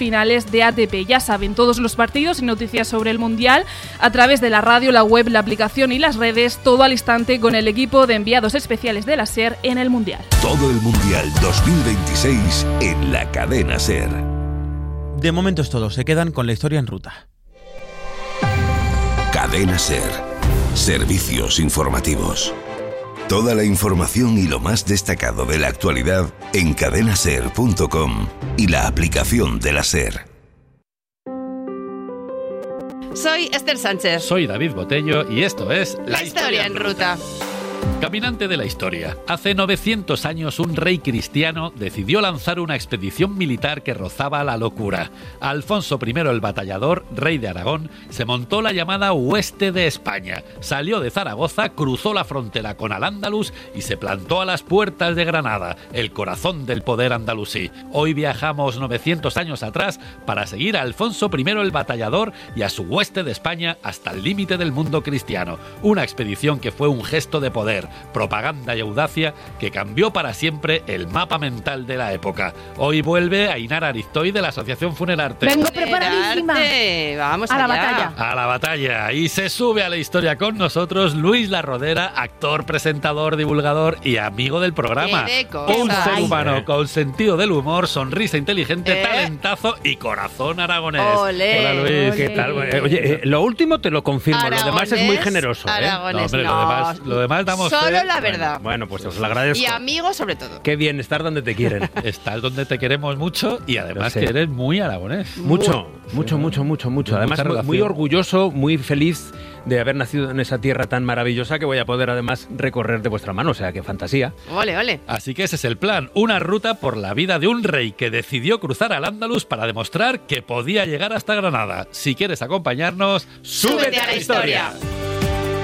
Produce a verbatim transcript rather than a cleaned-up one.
finales de A T P. Ya saben, todos los partidos y noticias sobre el Mundial a través de la radio, la web, la aplicación y las redes, todo al instante con el equipo de enviados especiales de la SER en el Mundial. Todo el Mundial dos mil veintiséis en la cadena SER. De momento es todo, se quedan con la historia en ruta. Cadena SER. Servicios informativos. Toda la información y lo más destacado de la actualidad en cadena ser punto com y la aplicación de la SER. Soy Esther Sánchez. Soy David Botello y esto es La, la Historia en Ruta. Caminante de la historia. Hace novecientos años un rey cristiano decidió lanzar una expedición militar que rozaba la locura. Alfonso primero el Batallador, rey de Aragón, se montó la llamada Hueste de España. Salió de Zaragoza, cruzó la frontera con Al-Ándalus y se plantó a las puertas de Granada, el corazón del poder andalusí. Hoy viajamos novecientos años atrás para seguir a Alfonso primero el Batallador y a su Hueste de España hasta el límite del mundo cristiano. Una expedición que fue un gesto de poder, propaganda y audacia que cambió para siempre el mapa mental de la época. Hoy vuelve Ainara Ariztoy de la Asociación Funerarte. Vengo preparadísima. Vamos a allá. la batalla. A la batalla. Y se sube a la historia con nosotros Luis La Rodera, actor, presentador, divulgador y amigo del programa. Un ser humano con sentido del humor, sonrisa inteligente, ¿Eh? talentazo y corazón aragonés. Olé. Hola Luis. Olé. ¿Qué tal? Oye, eh, lo último te lo confirmo, Aragonés, lo demás es muy generoso, ¿eh? Aragonés, No, hombre, no. lo demás, lo demás damos Solo fe. la verdad. Bueno, pues os lo agradezco. Y amigos sobre todo. Qué bien estar donde te quieren. Estás donde te queremos mucho y además Lo sé. que eres muy aragonés. Mucho, mucho, mucho, mucho, mucho. Mucha Además, muy, relación. muy orgulloso, muy feliz de haber nacido en esa tierra tan maravillosa que voy a poder además recorrer de vuestra mano. O sea, qué fantasía. Ole, ole. Así que ese es el plan, una ruta por la vida de un rey que decidió cruzar al Ándalus para demostrar que podía llegar hasta Granada. Si quieres acompañarnos, ¡Súbete a la historia!